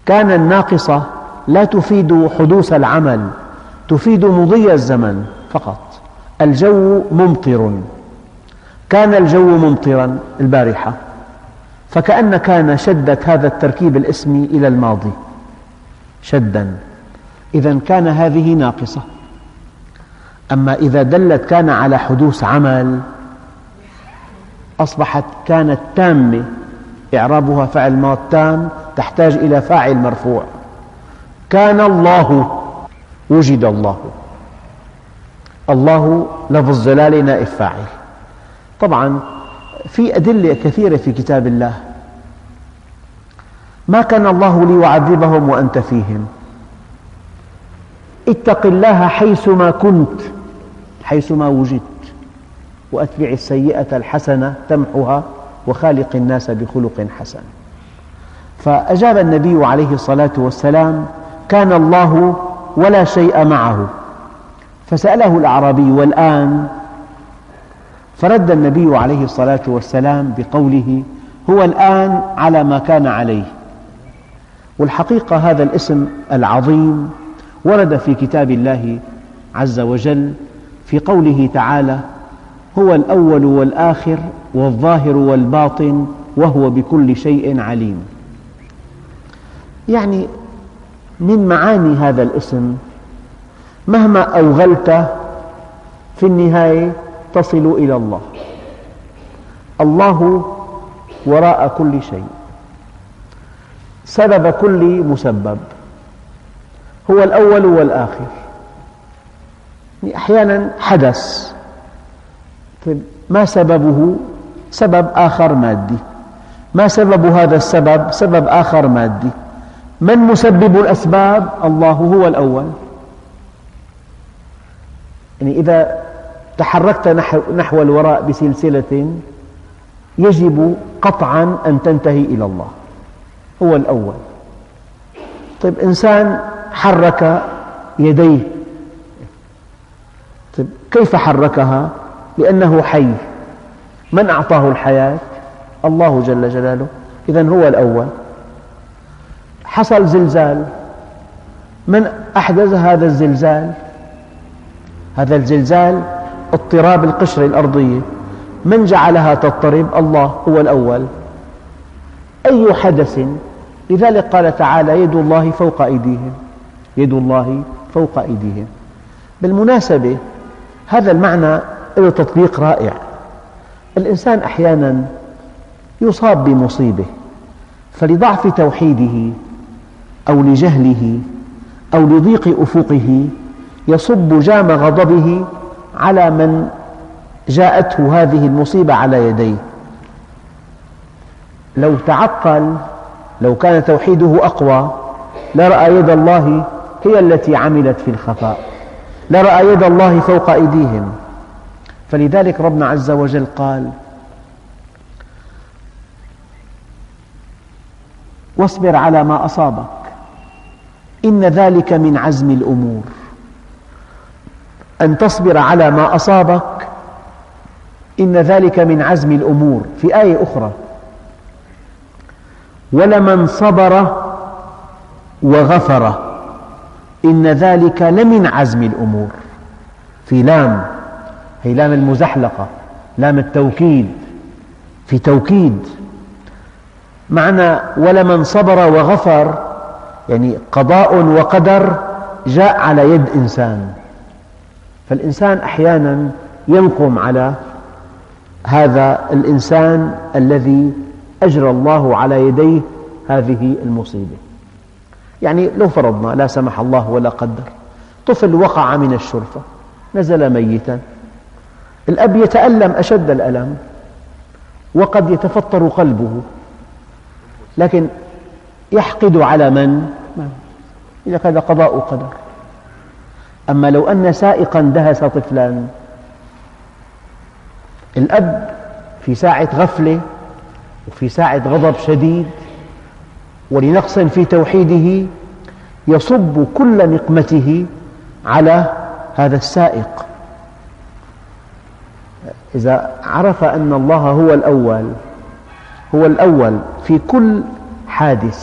كان الناقصة لا تفيد حدوث العمل، تفيد مضي الزمن فقط. الجو ممطر، كان الجو ممطرا البارحة، فكأن كان شدت هذا التركيب الاسمي إلى الماضي شدا، إذن كان هذه ناقصة. أما إذا دلت كان على حدوث عمل أصبحت كانت تامة، إعرابها فعل ماض تام تحتاج إلى فاعل مرفوع. كان الله، وجد الله. الله لفظ جلالة نائب فاعل. طبعا في أدلة كثيرة في كتاب الله. ما كان الله ليعذبهم وأنت فيهم، اتق الله حيثما كنت، حيثما وجدت، وأتبع السيئة الحسنة تمحها وخالق الناس بخلق حسن. فأجاب النبي عليه الصلاة والسلام: كان الله ولا شيء معه. فسأله الأعرابي: والآن؟ فرد النبي عليه الصلاة والسلام بقوله: هو الآن على ما كان عليه. والحقيقة هذا الاسم العظيم ورد في كتاب الله عز وجل في قوله تعالى: هو الأول والآخر والظاهر والباطن وهو بكل شيء عليم. يعني من معاني هذا الاسم مهما أوغلت في النهاية تصل إلى الله. الله وراء كل شيء، سبب كل مسبب، هو الأول والآخر. أحيانا حدث ما سببه؟ سبب آخر مادي. ما سبب هذا السبب؟ سبب آخر مادي. من مسبب الأسباب؟ الله هو الأول. يعني إذا تحركت نحو الوراء بسلسلة يجب قطعا أن تنتهي إلى الله، هو الأول. طيب إنسان حرك يديه، طيب كيف حركها؟ لأنه حي. من أعطاه الحياة؟ الله جل جلاله، إذن هو الأول. حصل زلزال، من أحدث هذا الزلزال؟ هذا الزلزال اضطراب القشرة الأرضية، من جعلها تضطرب؟ الله هو الأول. أي حدث؟ لذلك قال تعالى: يد الله فوق أيديهم، يد الله فوق أيديهم. بالمناسبة هذا المعنى له تطبيق رائع. الإنسان أحيانا يصاب بمصيبة، فلضعف توحيده أو لجهله أو لضيق أفقه يصب جام غضبه على من جاءته هذه المصيبة على يديه. لو تعقل، لو كان توحيده أقوى لرأى يد الله هي التي عملت في الخفاء، لرأى يد الله فوق أيديهم. فلذلك ربنا عز وجل قال: واصبر على ما أصابك إن ذلك من عزم الأمور. أن تصبر على ما أصابك إن ذلك من عزم الأمور. في آية أخرى: ولمن صبر وغفر إن ذلك لمن عزم الأمور. في لام، هي لام المزحلقة، لام التوكيد، في توكيد. معنى ولمن صبر وغفر يعني قضاء وقدر جاء على يد إنسان، فالإنسان أحيانا ينقم على هذا الإنسان الذي أجرى الله على يديه هذه المصيبة. يعني لو فرضنا لا سمح الله ولا قدر طفل وقع من الشرفة نزل ميتا، الأب يتألم أشد الألم وقد يتفطر قلبه، لكن يحقد على من؟ إذا هذا قضاء وقدر. أما لو أن سائقا دهس طفلا، الأب في ساعة غفلة وفي ساعة غضب شديد ولنقص في توحيده يصب كل نقمته على هذا السائق. إذا عرف أن الله هو الأول، هو الأول في كل حادث